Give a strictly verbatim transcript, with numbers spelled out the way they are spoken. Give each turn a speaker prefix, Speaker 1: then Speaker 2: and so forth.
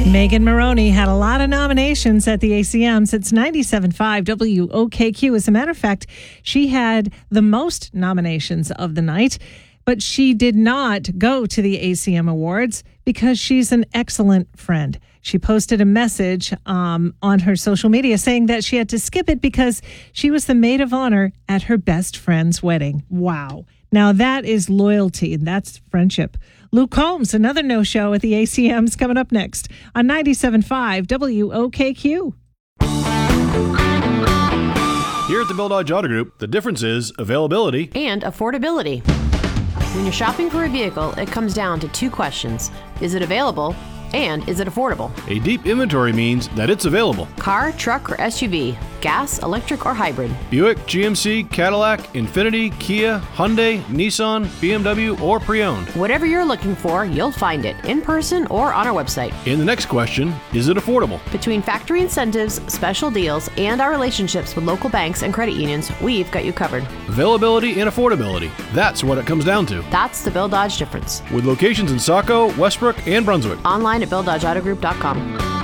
Speaker 1: Megan Maroney had a lot of nominations at the A C Ms. It's ninety-seven point five W O K Q. As a matter of fact, she had the most nominations of the night, but she did not go to the A C M Awards because she's an excellent friend. She posted a message um, on her social media saying that she had to skip it because she was the maid of honor at her best friend's wedding. Wow. Now that is loyalty, and that's friendship. Luke Combs, another no-show at the A C Ms, coming up next on ninety-seven point five W O K Q.
Speaker 2: Here at the Bill Dodge Auto Group, the difference is availability
Speaker 3: and affordability. When you're shopping for a vehicle, it comes down to two questions. Is it available? And is it affordable?
Speaker 2: A deep inventory means that it's available.
Speaker 3: Car, truck, or S U V, gas, electric, or hybrid.
Speaker 2: Buick, G M C, Cadillac, Infiniti, Kia, Hyundai, Nissan, B M W, or pre-owned.
Speaker 3: Whatever you're looking for, you'll find it in person or on our website.
Speaker 2: And the next question, is it affordable?
Speaker 3: Between factory incentives, special deals, and our relationships with local banks and credit unions, we've got you covered.
Speaker 2: Availability and affordability. That's what it comes down to.
Speaker 3: That's the Bill Dodge difference.
Speaker 2: With locations in Saco, Westbrook, and Brunswick.
Speaker 3: Online at bill dodge auto group dot com.